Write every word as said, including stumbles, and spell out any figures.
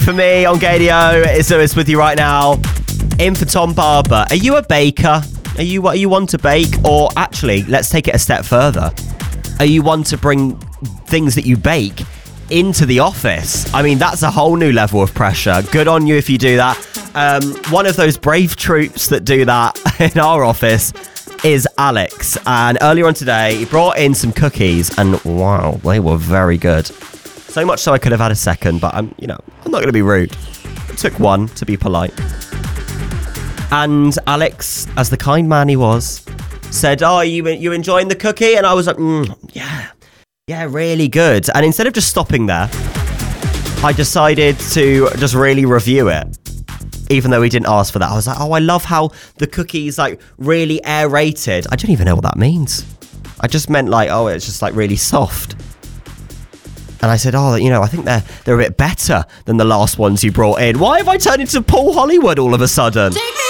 For me on Gadio, it's it's with you right now. In for Tom Barber. Are you a baker? Are you are you one to bake? Or actually, let's take it a step further. Are you one to bring things that you bake into the office? I mean, that's a whole new level of pressure. Good on you if you do that. Um, one of those brave troops that do that in our office is Alex. And earlier on today, he brought in some cookies, and wow, they were very good. So much so I could have had a second, but I'm, you know, I'm not going to be rude. I took one to be polite. And Alex, as the kind man he was, said, "Oh, you you enjoying the cookie?" And I was like, mm, "Yeah, yeah, really good." And instead of just stopping there, I decided to just really review it. Even though he didn't ask for that, I was like, "Oh, I love how the cookie's like really aerated." I don't even know what that means. I just meant like, oh, it's just like really soft. And I said, oh, you know, I think they're they're a bit better than the last ones you brought in. Why have I turned into Paul Hollywood all of a sudden?